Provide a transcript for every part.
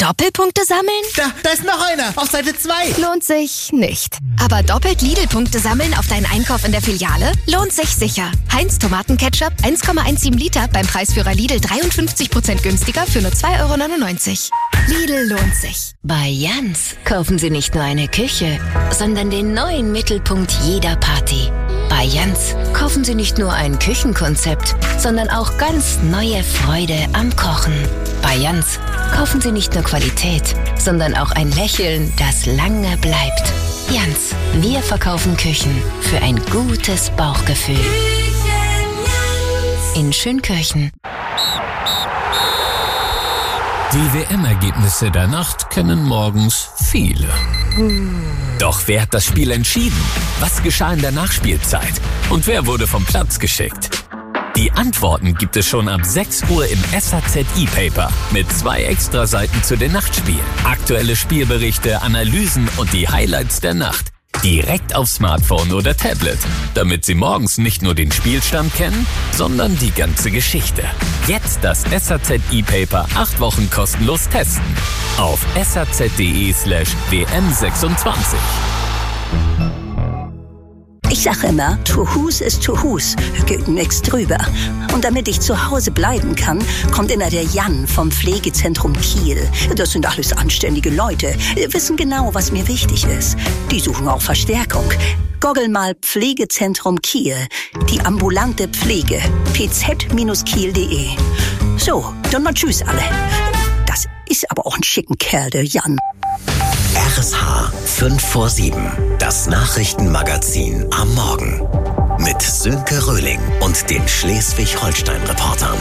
Doppelpunkte sammeln? Da ist noch einer, auf Seite 2. Lohnt sich nicht. Aber doppelt Lidl-Punkte sammeln auf deinen Einkauf in der Filiale? Lohnt sich sicher. Heinz Tomatenketchup 1,17 Liter beim Preisführer Lidl 53% günstiger für nur 2,99 €. Lidl lohnt sich. Bei Jans kaufen Sie nicht nur eine Küche, sondern den neuen Mittelpunkt jeder Party. Bei Jans kaufen Sie nicht nur ein Küchenkonzept, sondern auch ganz neue Freude am Kochen. Bei Jans kaufen Sie nicht nur Qualität, sondern auch ein Lächeln, das lange bleibt. Jans, wir verkaufen Küchen für ein gutes Bauchgefühl. In Schönkirchen. Die WM-Ergebnisse der Nacht kennen morgens viele. Doch wer hat das Spiel entschieden? Was geschah in der Nachspielzeit? Und wer wurde vom Platz geschickt? Die Antworten gibt es schon ab 6 Uhr im SAZ E-Paper mit 2 Extraseiten zu den Nachtspielen. Aktuelle Spielberichte, Analysen und die Highlights der Nacht. Direkt auf Smartphone oder Tablet, damit Sie morgens nicht nur den Spielstand kennen, sondern die ganze Geschichte. Jetzt das SAZ E-Paper 8 Wochen kostenlos testen. Auf saz.de/WM26. Ich sage immer, to Hus ist to Hus, geht nix drüber. Und damit ich zu Hause bleiben kann, kommt immer der Jan vom Pflegezentrum Kiel. Das sind alles anständige Leute, wissen genau, was mir wichtig ist. Die suchen auch Verstärkung. Googel mal Pflegezentrum Kiel, die ambulante Pflege, pz-kiel.de. So, dann mal tschüss alle. Das ist aber auch ein schicken Kerl, der Jan. RSH 5 vor 7, das Nachrichtenmagazin am Morgen. Mit Sönke Röhling und den Schleswig-Holstein-Reportern.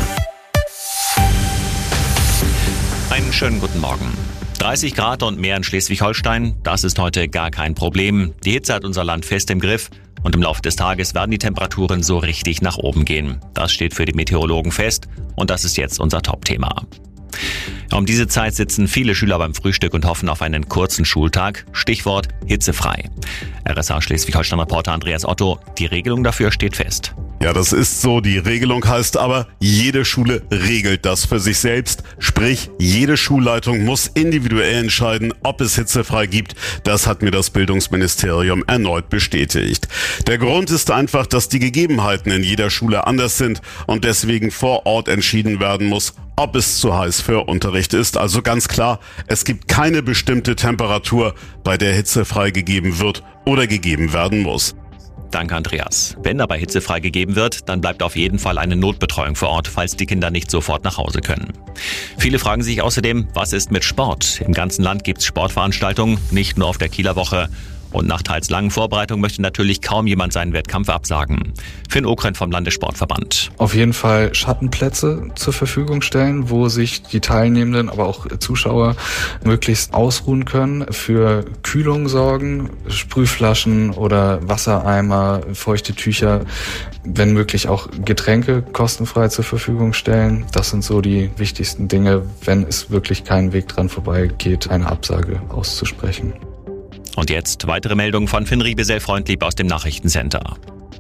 Einen schönen guten Morgen. 30 Grad und mehr in Schleswig-Holstein, das ist heute gar kein Problem. Die Hitze hat unser Land fest im Griff und im Laufe des Tages werden die Temperaturen so richtig nach oben gehen. Das steht für die Meteorologen fest und das ist jetzt unser Top-Thema. Um diese Zeit sitzen viele Schüler beim Frühstück und hoffen auf einen kurzen Schultag. Stichwort hitzefrei. RSH Schleswig-Holstein-Reporter Andreas Otto, die Regelung dafür steht fest. Ja, das ist so. Die Regelung heißt aber, jede Schule regelt das für sich selbst. Sprich, jede Schulleitung muss individuell entscheiden, ob es hitzefrei gibt. Das hat mir das Bildungsministerium erneut bestätigt. Der Grund ist einfach, dass die Gegebenheiten in jeder Schule anders sind und deswegen vor Ort entschieden werden muss, ob es zu heiß für Unterricht ist. Also ganz klar, es gibt keine bestimmte Temperatur, bei der Hitze freigegeben wird oder gegeben werden muss. Danke, Andreas. Wenn dabei Hitze freigegeben wird, dann bleibt auf jeden Fall eine Notbetreuung vor Ort, falls die Kinder nicht sofort nach Hause können. Viele fragen sich außerdem, was ist mit Sport? Im ganzen Land gibt es Sportveranstaltungen, nicht nur auf der Kieler Woche. Und nach teils langen Vorbereitungen möchte natürlich kaum jemand seinen Wettkampf absagen. Finn Okren vom Landessportverband. Auf jeden Fall Schattenplätze zur Verfügung stellen, wo sich die Teilnehmenden, aber auch Zuschauer möglichst ausruhen können, für Kühlung sorgen, Sprühflaschen oder Wassereimer, feuchte Tücher, wenn möglich auch Getränke kostenfrei zur Verfügung stellen. Das sind so die wichtigsten Dinge, wenn es wirklich keinen Weg dran vorbeigeht, eine Absage auszusprechen. Und jetzt weitere Meldungen von Finn Riebesell-Freundlieb aus dem Nachrichtencenter.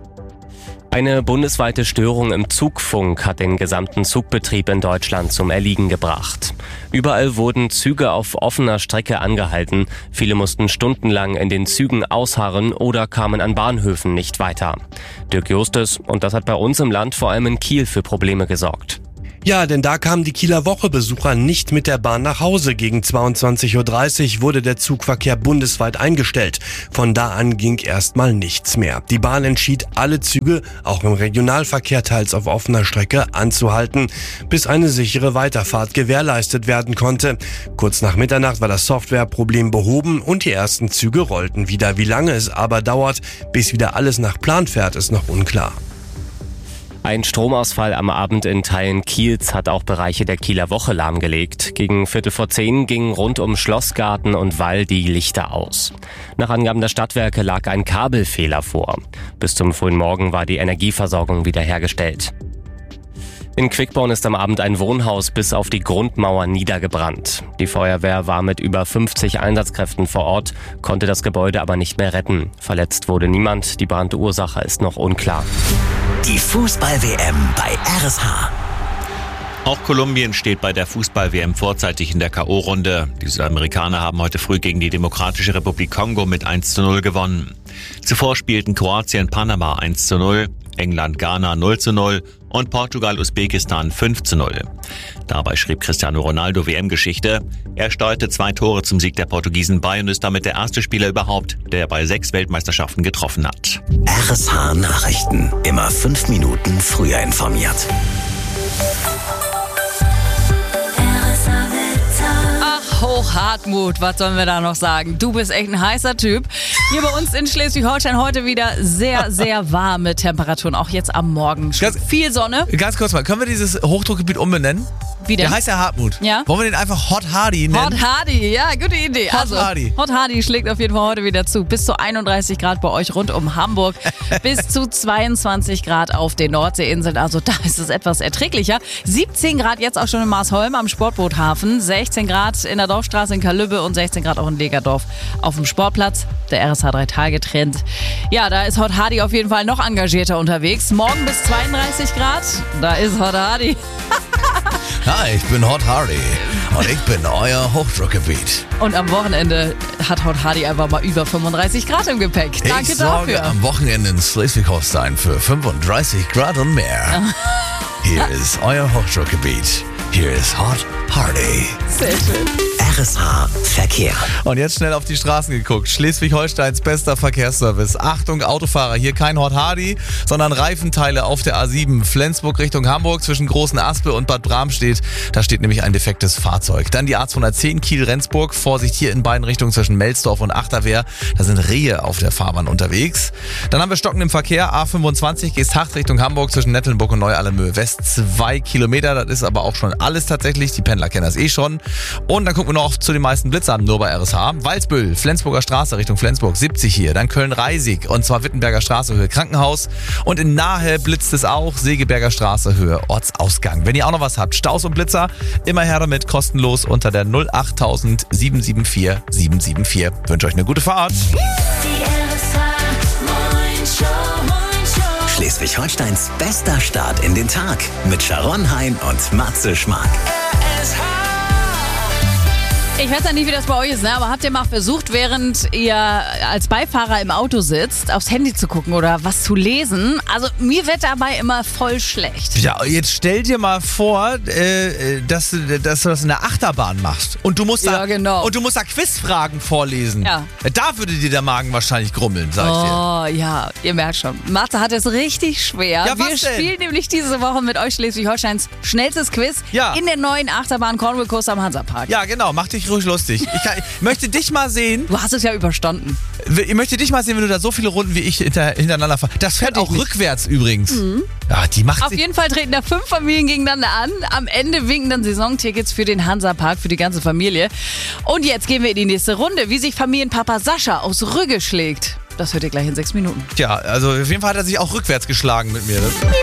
Eine bundesweite Störung im Zugfunk hat den gesamten Zugbetrieb in Deutschland zum Erliegen gebracht. Überall wurden Züge auf offener Strecke angehalten. Viele mussten stundenlang in den Zügen ausharren oder kamen an Bahnhöfen nicht weiter. Dirk Justus, und das hat bei uns im Land vor allem in Kiel für Probleme gesorgt. Ja, denn da kamen die Kieler Woche-Besucher nicht mit der Bahn nach Hause. Gegen 22:30 Uhr wurde der Zugverkehr bundesweit eingestellt. Von da an ging erstmal nichts mehr. Die Bahn entschied, alle Züge, auch im Regionalverkehr teils auf offener Strecke, anzuhalten, bis eine sichere Weiterfahrt gewährleistet werden konnte. Kurz nach Mitternacht war das Softwareproblem behoben und die ersten Züge rollten wieder. Wie lange es aber dauert, bis wieder alles nach Plan fährt, ist noch unklar. Ein Stromausfall am Abend in Teilen Kiels hat auch Bereiche der Kieler Woche lahmgelegt. Gegen 9:45 gingen rund um Schlossgarten und Wall die Lichter aus. Nach Angaben der Stadtwerke lag ein Kabelfehler vor. Bis zum frühen Morgen war die Energieversorgung wiederhergestellt. In Quickborn ist am Abend ein Wohnhaus bis auf die Grundmauer niedergebrannt. Die Feuerwehr war mit über 50 Einsatzkräften vor Ort, konnte das Gebäude aber nicht mehr retten. Verletzt wurde niemand, die Brandursache ist noch unklar. Die Fußball-WM bei RSH. Auch Kolumbien steht bei der Fußball-WM vorzeitig in der K.O.-Runde. Die Südamerikaner haben heute früh gegen die Demokratische Republik Kongo mit 1:0 gewonnen. Zuvor spielten Kroatien Panama 1:0, England Ghana 0:0 und Portugal Usbekistan 5:0. Dabei schrieb Cristiano Ronaldo WM-Geschichte. Er steuerte 2 Tore zum Sieg der Portugiesen bei und ist damit der erste Spieler überhaupt, der bei 6 Weltmeisterschaften getroffen hat. RSH Nachrichten. Immer 5 Minuten früher informiert. Hoch Hartmut, was sollen wir da noch sagen? Du bist echt ein heißer Typ. Hier bei uns in Schleswig-Holstein heute wieder sehr, sehr warme Temperaturen, auch jetzt am Morgen. Viel Sonne. Ganz kurz mal, können wir dieses Hochdruckgebiet umbenennen? Wie denn? Der heißt ja Hartmut. Ja. Wollen wir den einfach Hot Hardy nennen? Hot Hardy, ja, gute Idee. Hot Hardy. Hot Hardy schlägt auf jeden Fall heute wieder zu. Bis zu 31 Grad bei euch rund um Hamburg. Bis zu 22 Grad auf den Nordseeinseln. Also da ist es etwas erträglicher. 17 Grad jetzt auch schon in Marsholm am Sportboothafen. 16 Grad in der Dorfstraße in Kalübbe und 16 Grad auch in Legerdorf auf dem Sportplatz. Der RSH 3-Tage-Trend. Ja, da ist Hot Hardy auf jeden Fall noch engagierter unterwegs. Morgen bis 32 Grad. Da ist Hot Hardy. Hi, ich bin Hot Hardy und ich bin euer Hochdruckgebiet. Und am Wochenende hat Hot Hardy einfach mal über 35 Grad im Gepäck. Danke ich sorge dafür. am Wochenende in Schleswig-Holstein für 35 Grad und mehr. Hier ist euer Hochdruckgebiet. Hier ist Hot Hardy. Sehr schön. RSH Verkehr. Und jetzt schnell auf die Straßen geguckt. Schleswig-Holsteins bester Verkehrsservice. Achtung, Autofahrer, hier kein Hot Hardy, sondern Reifenteile auf der A7 Flensburg Richtung Hamburg zwischen Großen Aspe und Bad Bramstedt. Da steht nämlich ein defektes Fahrzeug. Dann die A210 Kiel-Rendsburg. Vorsicht hier in beiden Richtungen zwischen Melsdorf und Achterwehr. Da sind Rehe auf der Fahrbahn unterwegs. Dann haben wir Stocken im Verkehr. A25 Geesthacht Richtung Hamburg zwischen Nettelnburg und Neu-Allermöhe West. 2 Kilometer, das ist aber auch schon alles tatsächlich. Die Pendler kennen das eh schon. Und dann gucken wir noch zu den meisten Blitzern, nur bei RSH. Walsbüll, Flensburger Straße Richtung Flensburg, 70 hier. Dann Köln-Reisig und zwar Wittenberger Straße, Höhe Krankenhaus. Und in Nahe blitzt es auch, Segeberger Straße, Höhe Ortsausgang. Wenn ihr auch noch was habt, Staus und Blitzer, immer her damit, kostenlos unter der 08000 774 774. Ich wünsche euch eine gute Fahrt. Schleswig-Holsteins bester Start in den Tag mit Sharon Hein und Matze Schmark. Ich weiß ja nicht, wie das bei euch ist, ne? Aber habt ihr mal versucht, während ihr als Beifahrer im Auto sitzt, aufs Handy zu gucken oder was zu lesen? Also mir wird dabei immer voll schlecht. Ja, jetzt stell dir mal vor, dass du das in der Achterbahn machst und du musst da, genau. und du musst da Quizfragen vorlesen. Ja. Da würde dir der Magen wahrscheinlich grummeln, sag ich dir. Oh ja, ihr merkt schon. Matze hat es richtig schwer. Ja, wir spielen nämlich diese Woche mit euch Schleswig-Holsteins schnellstes Quiz in der neuen Achterbahn Cornwall Coaster am Hansapark. Ja, genau. Mach dich ruhig lustig. Ich möchte dich mal sehen. Du hast es ja überstanden. Ich möchte dich mal sehen, wenn du da so viele Runden wie ich hintereinander fährst. Das fährt auch rückwärts übrigens. Mhm. Ja, die macht Auf jeden Fall treten da 5 Familien gegeneinander an. Am Ende winken dann Saisontickets für den Hansapark, für die ganze Familie. Und jetzt gehen wir in die nächste Runde, wie sich Familienpapa Sascha aus Rügge schlägt. Das hört ihr gleich in 6 Minuten. Ja, also auf jeden Fall hat er sich auch rückwärts geschlagen mit mir.